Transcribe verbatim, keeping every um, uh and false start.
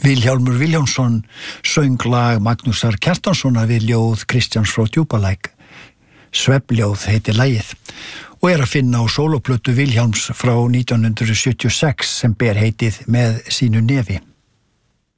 Vilhjálmur Vilhjálmsson söng lag Magnúsar Kjartanssonar við ljóð Kristjáns frá Djúpalæk. Svefnljóð heitir lagið og er að finna á sólóplötu Vilhjálms frá nítján hundruð sjötíu og sex sem ber heitið Með sínu nefi.